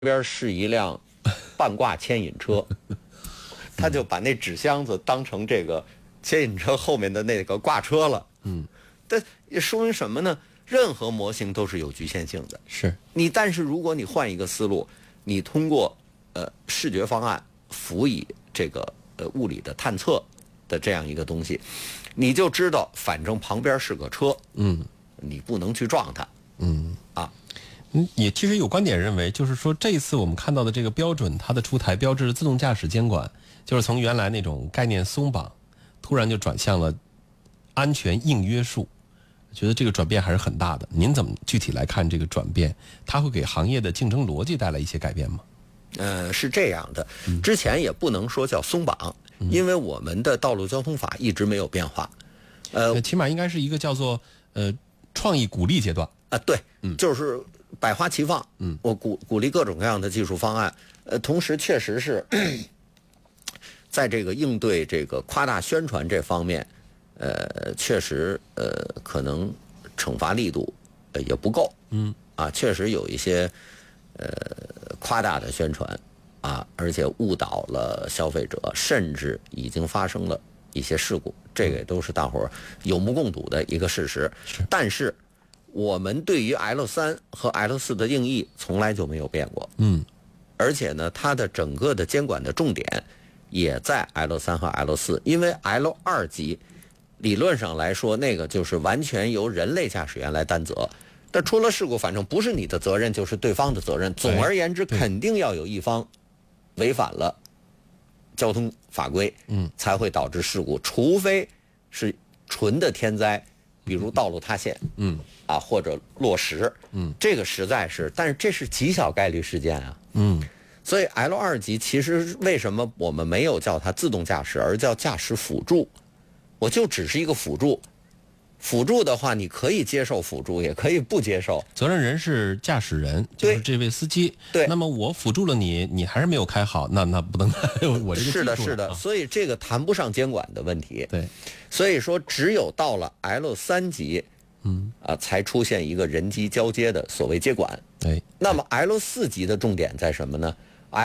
边是一辆半挂牵引车，他就把那纸箱子当成这个牵引车后面的那个挂车了。但也说明什么呢？任何模型都是有局限性的。 是但是如果你换一个思路，你通过视觉方案辅以这个物理的探测的这样一个东西，你就知道反正旁边是个车，你不能去撞它。 也其实有观点认为，就是说这一次我们看到的这个标准，它的出台标志自动驾驶监管，就是从原来那种概念松绑，突然就转向了安全硬约束。觉得这个转变还是很大的。您怎么具体来看这个转变？它会给行业的竞争逻辑带来一些改变吗？ 是这样的，之前也不能说叫松绑，因为我们的道路交通法一直没有变化。 起码应该是一个叫做创意鼓励阶段啊，对，就是百花齐放。我鼓励各种各样的技术方案，同时确实是在这个应对这个夸大宣传这方面，确实可能惩罚力度也不够。确实有一些夸大的宣传而且误导了消费者，甚至已经发生了一些事故，这个也都是大伙儿有目共睹的一个事实。但是我们对于 L3 和 L4 的定义从来就没有变过。而且呢，它的整个的监管的重点也在 L3 和 L4， 因为 L2 级理论上来说，那个就是完全由人类驾驶员来担责。但出了事故，反正不是你的责任，就是对方的责任。总而言之，肯定要有一方违反了交通法规，才会导致事故。除非是纯的天灾，比如道路塌陷，或者落石，这个实在是，但是这是极小概率事件啊。所以 L2 级其实为什么我们没有叫它自动驾驶，而叫驾驶辅助？我就只是一个辅助。辅助的话，你可以接受辅助，也可以不接受。 责任人是驾驶人，就是这位司机。 对。 那么我辅助了你，你还是没有开好，那不能我这个是的，是的。所以这个谈不上监管的问题。 对。 所以说，只有到了 L3 级，才出现一个人机交接的所谓接管。 对。 那么 L4 级的重点在什么呢？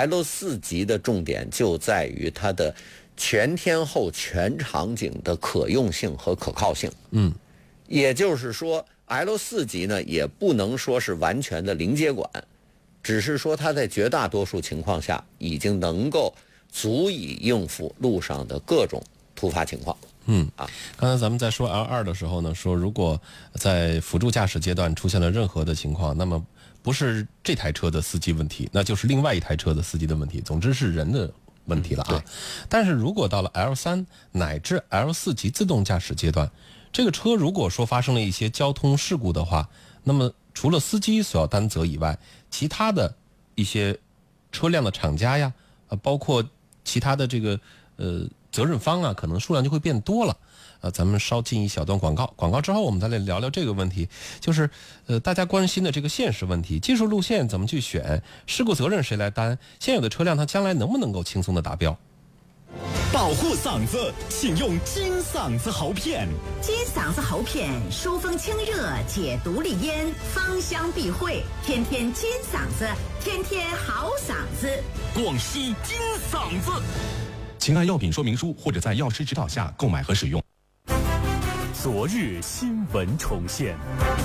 L4 级的重点就在于它的全天候全场景的可用性和可靠性。也就是说 L4 级呢也不能说是完全的零接管，只是说它在绝大多数情况下已经能够足以应付路上的各种突发情况。 刚才咱们在说 L2 的时候呢，说如果在辅助驾驶阶段出现了任何的情况，那么不是这台车的司机问题，那就是另外一台车的司机的问题，总之是人的问题了啊。但是如果到了 L3 乃至 L4 级自动驾驶阶段，这个车如果说发生了一些交通事故的话，那么除了司机所要担责以外，其他的一些车辆的厂家呀，包括其他的这个责任方可能数量就会变多了。咱们稍进一小段广告，广告之后我们再来聊聊这个问题，就是大家关心的这个现实问题，技术路线怎么去选，事故责任谁来担，现有的车辆它将来能不能够轻松的达标。 保护嗓子，请用金嗓子喉片。 金嗓子喉片疏风清热，解毒利咽，芳香避秽，天天金嗓子，天天好嗓子。 广西金嗓子，请按药品说明书或者在药师指导下购买和使用。昨日新闻重现。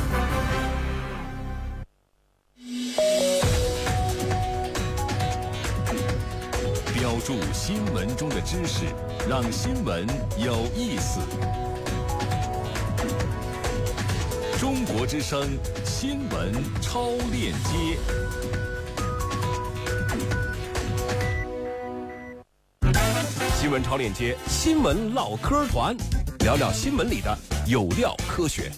标注新闻中的知识，让新闻有意思。中国之声新闻超链接。新闻超链接，新闻唠嗑团，聊聊新闻里的有料科学。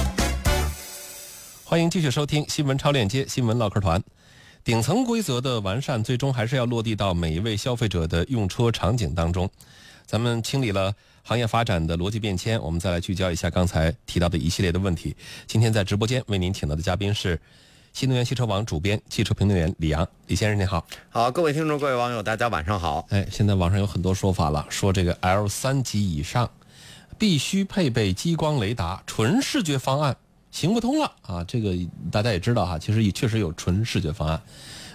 欢迎继续收听新闻超链接，新闻唠嗑团。顶层规则的完善，最终还是要落地到每一位消费者的用车场景当中。咱们清理了行业发展的逻辑变迁，我们再来聚焦一下刚才提到的一系列的问题。今天在直播间为您请到的嘉宾是新能源汽车网主编、汽车评论员李阳。李先生您好。 好，各位听众各位网友大家晚上好。 现在网上有很多说法了，说这个 L3 级以上必须配备激光雷达，纯视觉方案行不通了啊！这个大家也知道哈，其实也确实有纯视觉方案。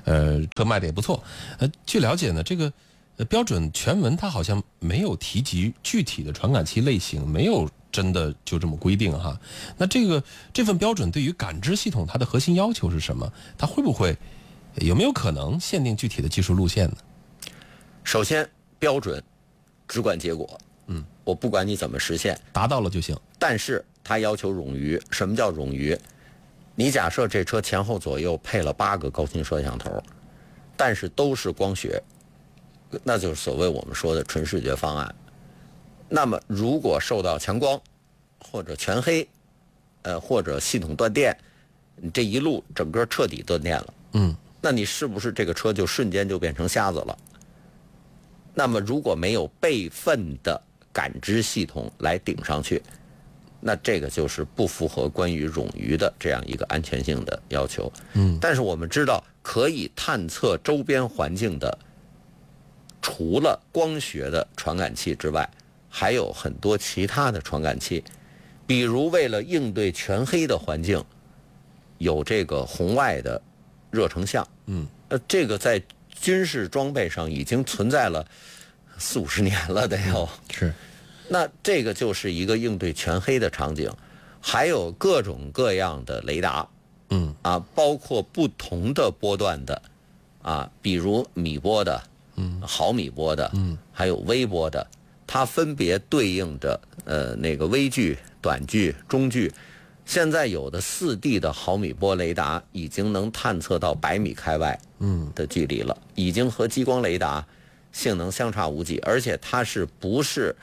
车卖的也不错。据了解呢，这个标准全文它好像没有提及具体的传感器类型，没有真的就这么规定哈。那这份标准对于感知系统它的核心要求是什么？它会不会有没有可能限定具体的技术路线呢？ 首先，标准只管结果，我不管你怎么实现， 达到了就行。 但是它要求冗余。什么叫冗余？你假设这车前后左右配了8个高清摄像头，但是都是光学，那就是所谓我们说的纯视觉方案。那么如果受到强光或者全黑，或者系统断电，你这一路整个彻底断电了，那你是不是这个车就瞬间就变成瞎子了？那么如果没有备份的感知系统来顶上去，那这个就是不符合关于冗余的这样一个安全性的要求。但是我们知道可以探测周边环境的，除了光学的传感器之外，还有很多其他的传感器，比如为了应对全黑的环境，有这个红外的热成像。这个在军事装备上已经存在了40-50年了得有。 是。 那这个就是一个应对全黑的场景，还有各种各样的雷达，包括不同的波段的，比如米波的，毫米波的，还有微波的，它分别对应着那个微距、短距、中距。现在有的4D 的毫米波雷达已经能探测到100米开外的距离了，已经和激光雷达性能相差无几，而且它是不是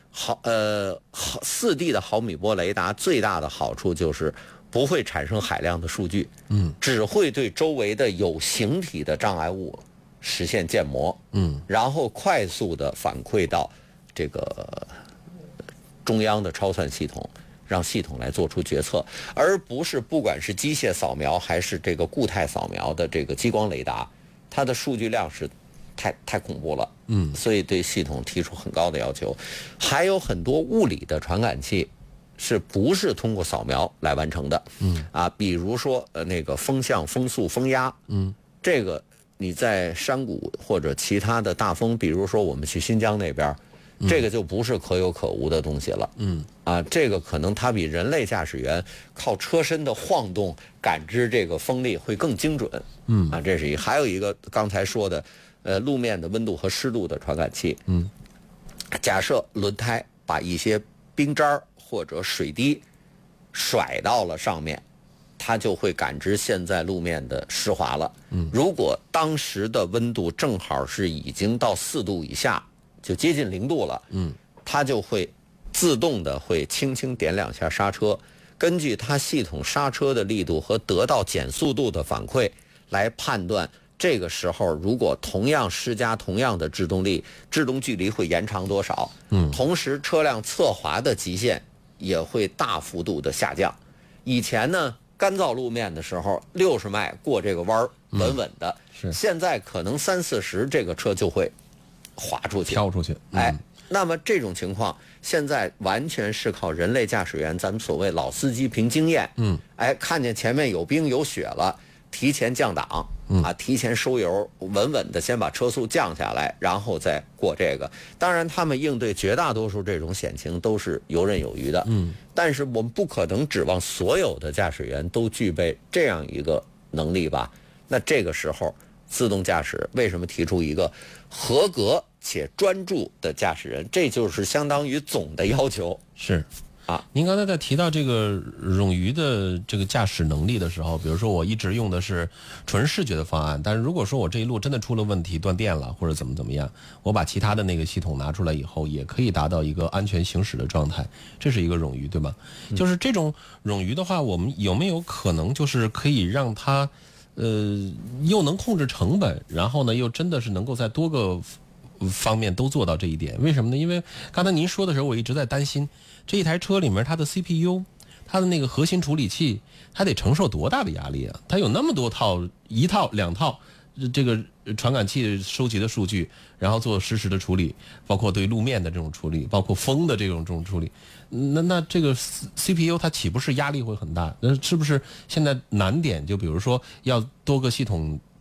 4D 的毫米波雷达最大的好处就是不会产生海量的数据，只会对周围的有形体的障碍物实现建模，然后快速的反馈到这个中央的超算系统，让系统来做出决策，而不是不管是机械扫描还是这个固态扫描的这个激光雷达，它的数据量是太恐怖了，所以对系统提出很高的要求。还有很多物理的传感器是不是通过扫描来完成的？比如说那个风向、风速、风压，这个你在山谷或者其他的大风，比如说我们去新疆那边，这个就不是可有可无的东西了。这个可能它比人类驾驶员靠车身的晃动感知这个风力会更精准。这是还有一个刚才说的。路面的温度和湿度的传感器。假设轮胎把一些冰渣或者水滴甩到了上面，它就会感知现在路面的湿滑了。如果当时的温度正好是已经到4度以下，就接近0度了，它就会自动的会轻轻点2下刹车，根据它系统刹车的力度和得到减速度的反馈来判断。这个时候，如果同样施加同样的制动力，制动距离会延长多少？同时车辆侧滑的极限也会大幅度的下降。以前呢，干燥路面的时候，60迈过这个弯儿稳稳的，现在可能30-40这个车就会滑出去、 跳出去。 那么这种情况，现在完全是靠人类驾驶员，咱们所谓老司机凭经验，看见前面有冰有雪了，提前降档。提前收油，稳稳的先把车速降下来，然后再过这个。当然，他们应对绝大多数这种险情都是游刃有余的。但是我们不可能指望所有的驾驶员都具备这样一个能力吧？那这个时候，自动驾驶为什么提出一个合格且专注的驾驶人？这就是相当于总的要求。 是。您刚才在提到这个冗余的这个驾驶能力的时候，比如说我一直用的是纯视觉的方案，但是如果说我这一路真的出了问题，断电了或者怎么样，我把其他的那个系统拿出来以后，也可以达到一个安全行驶的状态，这是一个冗余，对吧？就是这种冗余的话，我们有没有可能就是可以让它又能控制成本，然后呢又真的是能够在多个方面都做到这一点？为什么呢？因为刚才您说的时候，我一直在担心这一台车里面它的 CPU， 它的那个核心处理器，它得承受多大的压力啊？它有那么多套，1套2套这个传感器收集的数据，然后做实时的处理，包括对路面的这种处理，包括风的这种处理。那这个 CPU 它岂不是压力会很大？那是不是现在难点就比如说要多个系统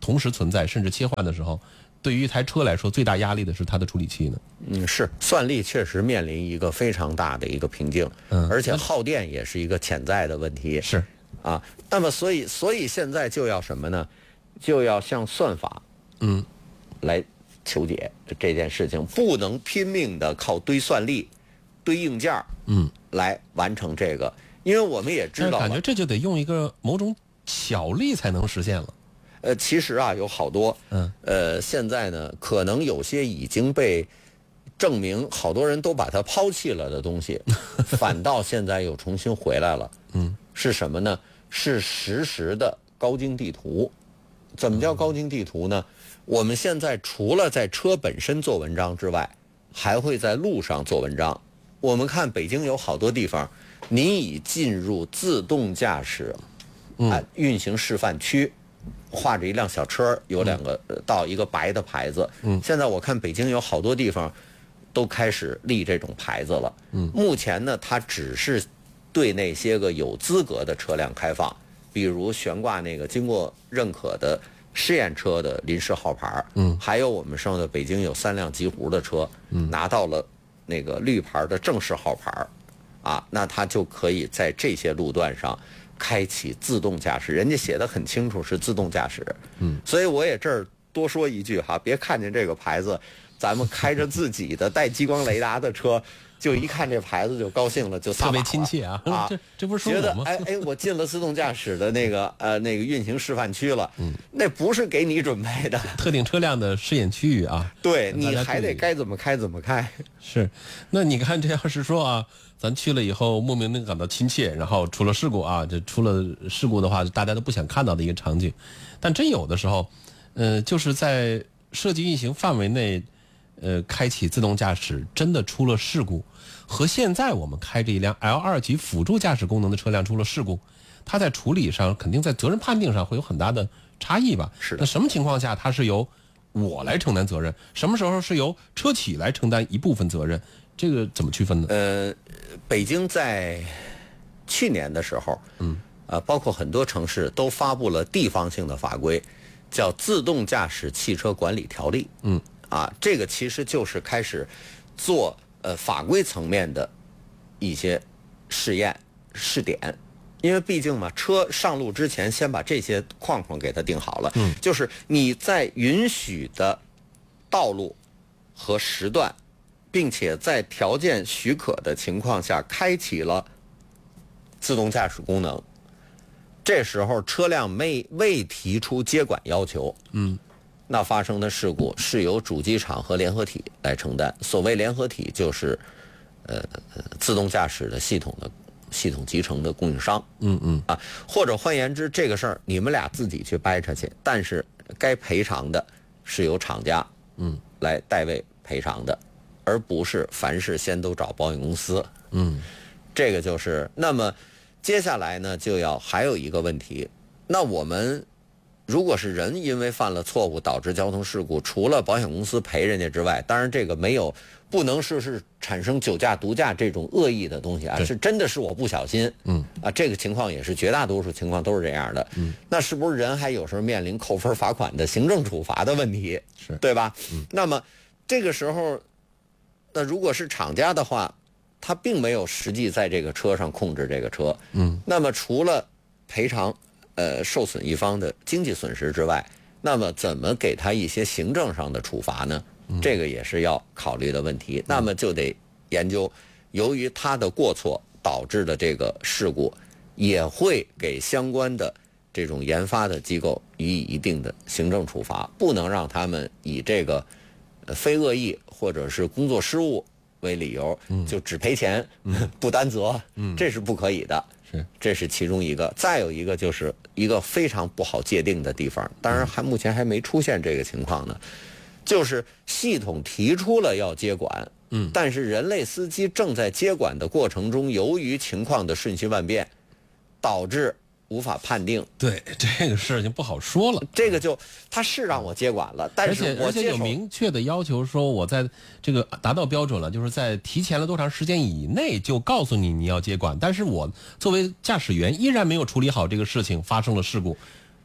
同时存在甚至切换的时候，对于一台车来说，最大压力的是它的处理器呢？ 是算力确实面临一个非常大的一个瓶颈，而且耗电也是一个潜在的问题。 是啊，那么所以现在就要什么呢？就要向算法来求解这件事情，不能拼命的靠堆算力、堆硬件来完成这个，因为我们也知道， 感觉这就得用一个某种巧力才能实现了。 其实啊有好多，现在呢可能有些已经被证明好多人都把它抛弃了的东西，反倒现在又重新回来了。是什么呢？是实时的高精地图。怎么叫高精地图呢？我们现在除了在车本身做文章之外，还会在路上做文章。我们看北京有好多地方，你已进入自动驾驶运行示范区，画着一辆小车，有2个到一个白的牌子。现在我看北京有好多地方都开始立这种牌子了。目前呢，它只是对那些个有资格的车辆开放，比如悬挂那个经过认可的试验车的临时号牌，还有我们说的北京有3辆极狐的车，拿到了那个绿牌的正式号牌，那它就可以在这些路段上开启自动驾驶，人家写的很清楚是自动驾驶。所以我也这儿多说一句哈，别看见这个牌子，咱们开着自己的带激光雷达的车，就一看这牌子就高兴了，就撒马了， 特别亲切啊！这不是说觉得我吗？ 我进了自动驾驶的那个运行示范区了，那不是给你准备的特定车辆的试验区域啊。 对，你还得该怎么开怎么开。 是，那你看这要是说啊，咱去了以后莫名的感到亲切，然后出了事故啊，这出了事故的话，大家都不想看到的一个场景。但真有的时候，就是在设计运行范围内，开启自动驾驶真的出了事故，和现在我们开着一辆 L2 级辅助驾驶功能的车辆出了事故，它在处理上肯定在责任判定上会有很大的差异吧？ 是的。 那什么情况下它是由我来承担责任？什么时候是由车企来承担一部分责任？这个怎么区分呢？ 北京在去年的时候，包括很多城市都发布了地方性的法规，叫《自动驾驶汽车管理条例》。这个其实就是开始做法规层面的一些试验试点，因为毕竟嘛，车上路之前先把这些框框给它定好了，就是你在允许的道路和时段，并且在条件许可的情况下开启了自动驾驶功能，这时候车辆未提出接管要求，那发生的事故是由主机厂和联合体来承担。所谓联合体就是自动驾驶的系统集成的供应商。或者换言之，这个事儿你们俩自己去掰扯去，但是该赔偿的是由厂家来代为赔偿的，而不是凡事先都找保险公司。这个就是。那么接下来呢，就要还有一个问题，那我们如果是人因为犯了错误导致交通事故，除了保险公司赔人家之外，当然这个不能是产生酒驾、毒驾这种恶意的东西啊，是真的是我不小心。这个情况也是绝大多数情况都是这样的。那是不是人还有时候面临扣分、罚款的行政处罚的问题？ 是对吧？那么这个时候，那如果是厂家的话，他并没有实际在这个车上控制这个车。那么除了赔偿受损一方的经济损失之外，那么怎么给他一些行政上的处罚呢？这个也是要考虑的问题。那么就得研究，由于他的过错导致的这个事故，也会给相关的这种研发的机构予以一定的行政处罚，不能让他们以这个非恶意或者是工作失误为理由，就只赔钱不担责，这是不可以的。这是其中一个。再有一个就是一个非常不好界定的地方，当然目前还没出现这个情况呢，就是系统提出了要接管，但是人类司机正在接管的过程中，由于情况的瞬息万变，导致无法判定。 对，这个事情不好说了。 这个就他是让我接管了，但是而且有明确的要求说，我在这个达到标准了，就是在提前了多长时间以内就告诉你要接管，但是我作为驾驶员依然没有处理好这个事情，发生了事故。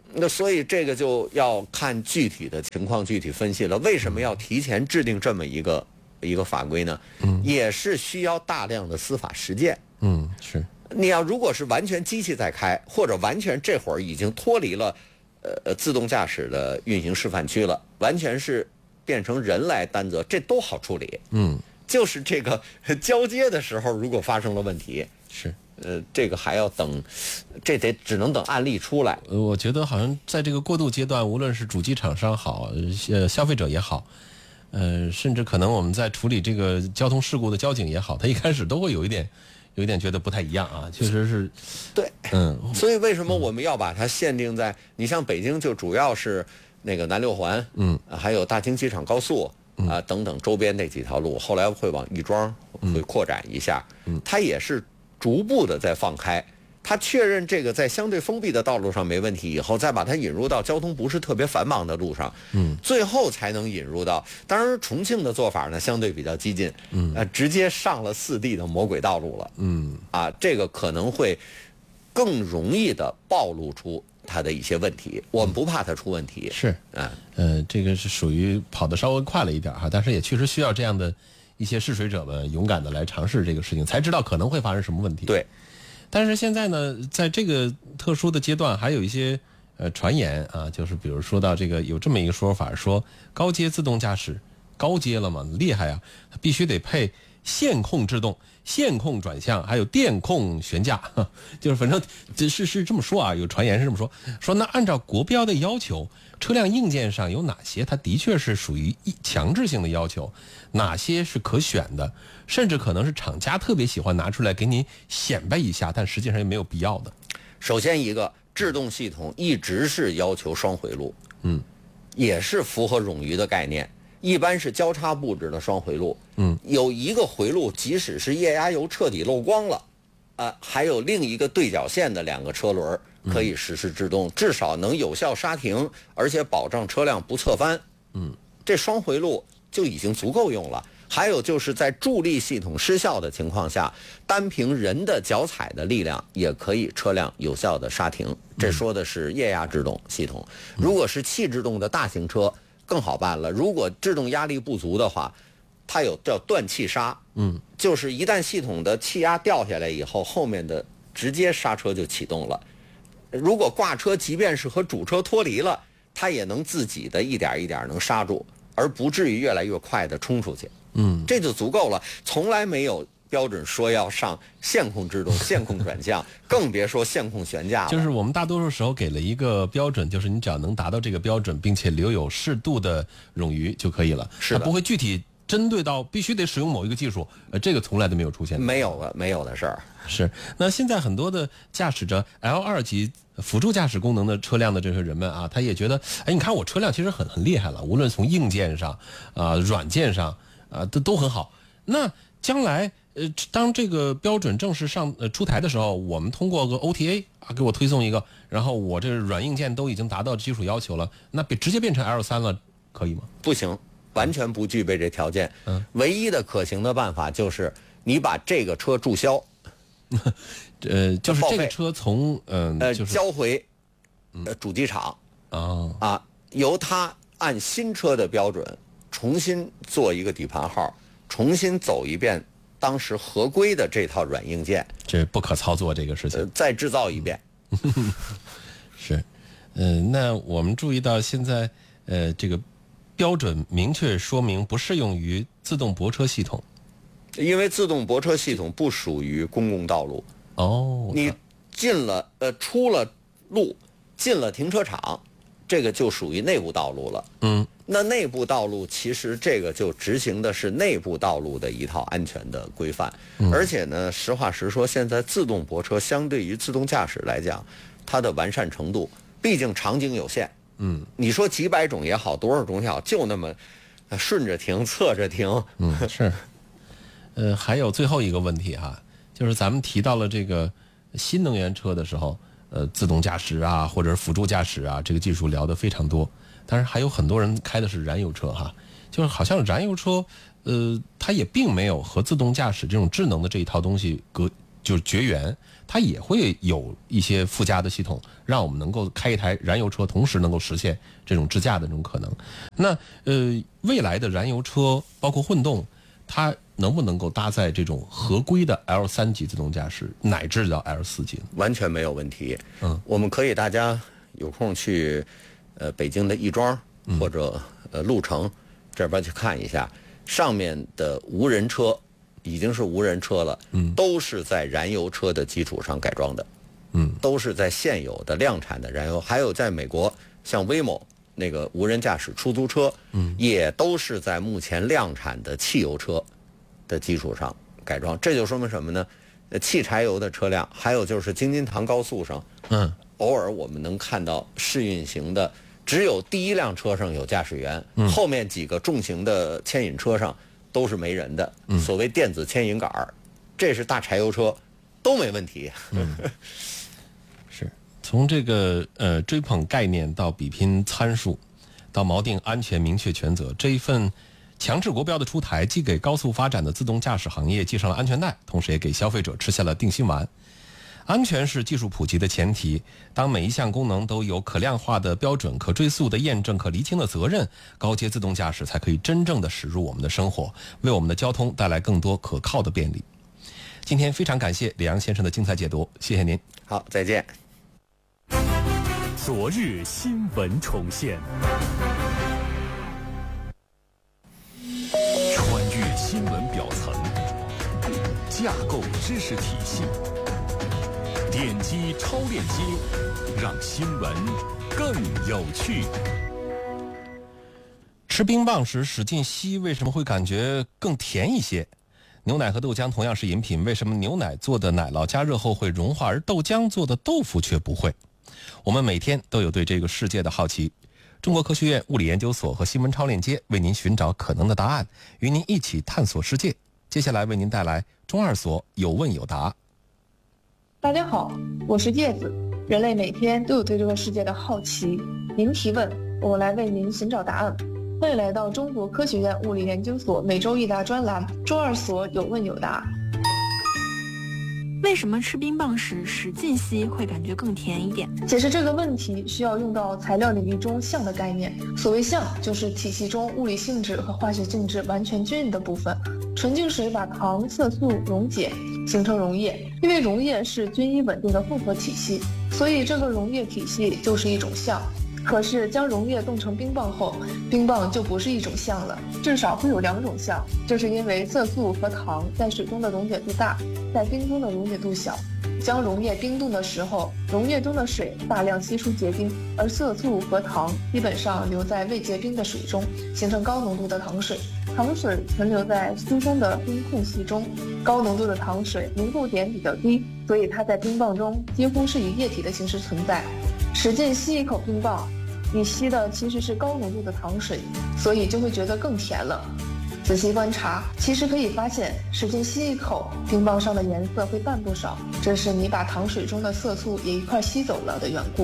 那所以这个就要看具体的情况具体分析了。为什么要提前制定这么一个法规呢？也是需要大量的司法实践。 是。 你要如果是完全机器在开，或者完全这会儿已经脱离了自动驾驶的运行示范区了，完全是变成人来担责，这都好处理。就是这个交接的时候，如果发生了问题， 是。 这个还要等，这只能等案例出来。 我觉得好像在这个过渡阶段，无论是主机厂商好，消费者也好，甚至可能我们在处理这个交通事故的交警也好，他一开始都会有一点觉得不太一样啊，确实是。 对，所以为什么我们要把它限定在？你像北京就主要是那个南六环，还有大兴机场高速啊等等周边那几条路，后来会往亦庄会扩展一下，它也是逐步的在放开。他确认这个在相对封闭的道路上没问题以后，再把它引入到交通不是特别繁忙的路上，最后才能引入到。当然，重庆的做法呢相对比较激进，直接上了4D 的魔轨道路了，这个可能会更容易的暴露出它的一些问题。我们不怕它出问题， 是，这个是属于跑得稍微快了一点哈，但是也确实需要这样的一些试水者们勇敢的来尝试这个事情，才知道可能会发生什么问题。 对。 但是现在呢，在这个特殊的阶段，还有一些传言啊，就是比如说到这个有这么一个说法，说高阶自动驾驶高阶了嘛，厉害啊，它必须得配线控制动、线控转向，还有电控悬架，就是反正是这么说啊，有传言是这么说那按照国标的要求，车辆硬件上有哪些它的确是属于强制性的要求，哪些是可选的，甚至可能是厂家特别喜欢拿出来给你显摆一下，但实际上也没有必要的。 首先一个制动系统一直是要求双回路，也是符合冗余的概念，一般是交叉布置的双回路，有一个回路即使是液压油彻底漏光了，还有另一个对角线的2个车轮可以实施制动，至少能有效刹停，而且保障车辆不侧翻，这双回路就已经足够用了。还有就是在助力系统失效的情况下，单凭人的脚踩的力量也可以车辆有效的刹停，这说的是液压制动系统。如果是气制动的大型车更好办了，如果制动压力不足的话，它有叫断气刹，就是一旦系统的气压掉下来以后，后面的直接刹车就启动了。如果挂车即便是和主车脱离了，它也能自己的一点一点能刹住，而不至于越来越快的冲出去。这就足够了，从来没有标准说要上线控制动、线控转向，更别说线控悬架了。 就是我们大多数时候给了一个标准，就是你只要能达到这个标准，并且留有适度的冗余就可以了。 是的， 它不会具体针对到必须得使用某一个技术，这个从来都没有出现。 没有的事儿。 是。那现在很多的驾驶着 L2级辅助驾驶功能的车辆的这些人们啊，他也觉得，你看我车辆其实很厉害了，无论从硬件上软件上都很好。那将来当这个标准正式出台的时候，我们通过个 OTA 给我推送一个，然后我这软硬件都已经达到基础要求了，那直接变成 L3 了，可以吗？ 不行，完全不具备这条件。唯一的可行的办法就是你把这个车注销， 就是这个车从就是交回主机厂由他按新车的标准重新做一个底盘号，重新走一遍当时合规的这套软硬件。 这不可操作这个事情， 再制造一遍。 是，那我们注意到现在这个标准明确说明不适用于自动泊车系统， 因为自动泊车系统不属于公共道路。你进了出了路，进了停车场，这个就属于内部道路了。那内部道路其实这个就执行的是内部道路的一套安全的规范。而且呢，实话实说，现在自动泊车相对于自动驾驶来讲，它的完善程度，毕竟场景有限。你说几百种也好，多少种也好，就那么顺着停、侧着停。 是。还有最后一个问题就是咱们提到了这个新能源车的时候，自动驾驶或者是辅助驾驶这个技术聊得非常多。但是还有很多人开的是燃油车就是好像燃油车它也并没有和自动驾驶这种智能的这一套东西就是绝缘，它也会有一些附加的系统，让我们能够开一台燃油车，同时能够实现这种智驾的这种可能。那未来的燃油车包括混动，它能不能够搭载这种合规的 L3级自动驾驶，乃至到 L4级？ 完全没有问题。我们可以大家有空去北京的亦庄或者鹿城这边去看一下，上面的无人车已经是无人车了，都是在燃油车的基础上改装的，都是在现有的量产的燃油，还有在美国像 Waymo 那个无人驾驶出租车，也都是在目前量产的汽油车的基础上改装。这就说明什么呢？汽柴油的车辆，还有就是京津塘高速上，偶尔我们能看到试运行的，只有第一辆车上有驾驶员，后面几个重型的牵引车上都是没人的，所谓电子牵引杆儿，这是大柴油车，都没问题。 是从这个追捧概念到比拼参数，到锚定安全明确权责，这一份强制国标的出台，既给高速发展的自动驾驶行业系上了安全带，同时也给消费者吃下了定心丸。安全是技术普及的前提，当每一项功能都有可量化的标准、可追溯的验证、可厘清的责任，高阶自动驾驶才可以真正的驶入我们的生活，为我们的交通带来更多可靠的便利。今天非常感谢李阳先生的精彩解读，谢谢您。 好，再见。 昨日新闻重现，穿越新闻表层，架构知识体系，点击超链接，让新闻更有趣。 吃冰棒时使劲吸，为什么会感觉更甜一些？牛奶和豆浆同样是饮品，为什么牛奶做的奶酪加热后会融化，而豆浆做的豆腐却不会？我们每天都有对这个世界的好奇。中国科学院物理研究所和新闻超链接为您寻找可能的答案，与您一起探索世界。接下来为您带来中二所有问有答。 大家好，我是叶子。人类每天都有对这个世界的好奇，您提问，我来为您寻找答案。欢迎来到中国科学院物理研究所每周一答专栏中二所有问有答。 为什么吃冰棒时使劲吸会感觉更甜一点？ 解释这个问题需要用到材料领域中相的概念。所谓相，就是体系中物理性质和化学性质完全均匀的部分。纯净水把糖、色素溶解，形成溶液。因为溶液是均一稳定的复合体系，所以这个溶液体系就是一种相。可是将溶液冻成冰棒后，冰棒就不是一种相了，至少会有两种相。这是因为色素和糖在水中的溶解度大，在冰中的溶解度小。将溶液冰冻的时候，溶液中的水大量析出结冰，而色素和糖基本上留在未结冰的水中，形成高浓度的糖水。糖水存留在疏松的冰空隙中，高浓度的糖水凝固点比较低，所以它在冰棒中几乎是以液体的形式存在。使劲吸一口冰棒，你吸的其实是高浓度的糖水，所以就会觉得更甜了。仔细观察，其实可以发现，使劲吸一口，冰棒上的颜色会淡不少，这是你把糖水中的色素也一块吸走了的缘故。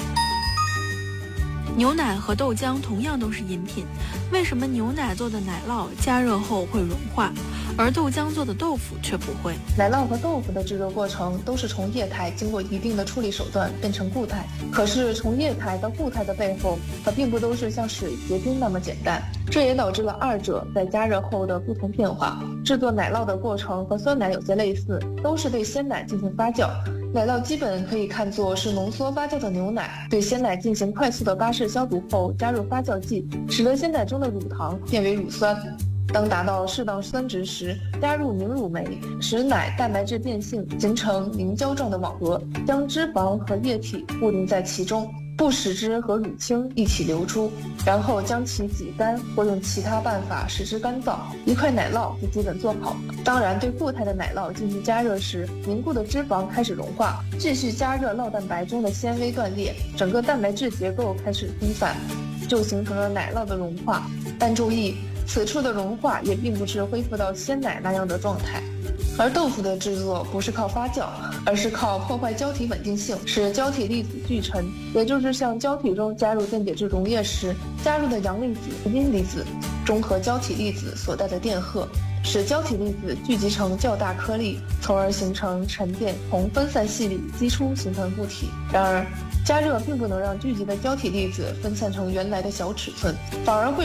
牛奶和豆浆同样都是饮品，为什么牛奶做的奶酪加热后会融化，而豆浆做的豆腐却不会？ 奶酪和豆腐的制作过程都是从液态经过一定的处理手段变成固态，可是从液态到固态的背后，它并不都是像水结冰那么简单，这也导致了二者在加热后的不同变化。制作奶酪的过程和酸奶有些类似，都是对鲜奶进行发酵。奶酪基本可以看作是浓缩发酵的牛奶，对鲜奶进行快速的巴氏消毒后，加入发酵剂，使得鲜奶中的乳糖变为乳酸。当达到适当酸值时，加入凝乳酶，使奶蛋白质变性，形成凝胶状的网格，将脂肪和液体固定在其中，不使之和乳清一起流出，然后将其挤干或用其他办法使之干燥，一块奶酪就基本做好。当然，对固态的奶酪进行加热时，凝固的脂肪开始融化，继续加热酪蛋白中的纤维断裂，整个蛋白质结构开始分散，就形成了奶酪的融化。但注意，此处的融化也并不是恢复到鲜奶那样的状态。而豆腐的制作不是靠发酵，而是靠破坏胶体稳定性，使胶体粒子聚沉，也就是像胶体中加入电解质溶液时加入的阳离子和阴离子。 中和胶体粒子所带的电荷，使胶体粒子聚集成较大颗粒，从而形成沉淀，从分散细粒激出形成固体。然而，加热并不能让聚集的胶体粒子分散成原来的小尺寸，反而会